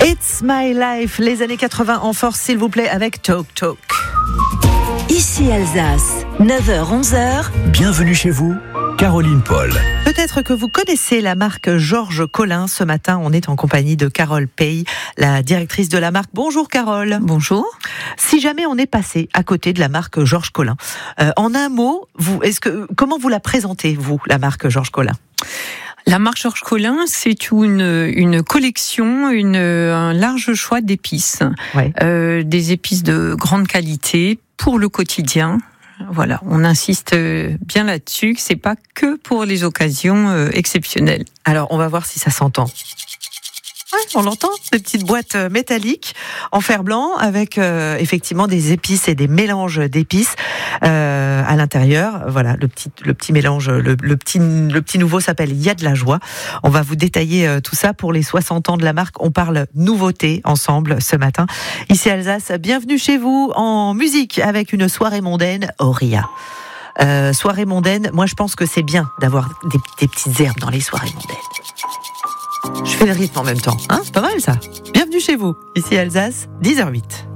It's My Life, les années 80 en force, s'il vous plaît, avec Talk Talk. Ici Alsace, 9h-11h. Bienvenue chez vous, Caroline Paul. Peut-être que vous connaissez la marque Georges Colin. Ce matin, on est en compagnie de Carole Pey, la directrice de la marque. Bonjour Carole. Bonjour. Si jamais on est passé à côté de la marque Georges Colin, en un mot, comment vous la présentez, vous, la marque Georges Colin ? La marque Georges Colin, c'est une collection, un large choix d'épices. Ouais. Des épices de grande qualité pour le quotidien. Voilà, on insiste bien là-dessus, que c'est pas que pour les occasions exceptionnelles. Alors, on va voir si ça s'entend. Ouais, on l'entend, ces petites boîtes métalliques en fer blanc avec effectivement des épices et des mélanges d'épices à l'intérieur. Voilà, le petit mélange, le petit nouveau s'appelle Il y a de la joie. On va vous détailler tout ça pour les 60 ans de la marque. On parle nouveauté ensemble ce matin. Ici Alsace, bienvenue chez vous en musique avec une soirée mondaine Auria. Soirée mondaine, moi je pense que c'est bien d'avoir des petites herbes dans les soirées mondaines. Je fais le rythme en même temps, hein, c'est pas mal ça. Bienvenue chez vous, ici Alsace, 10h08.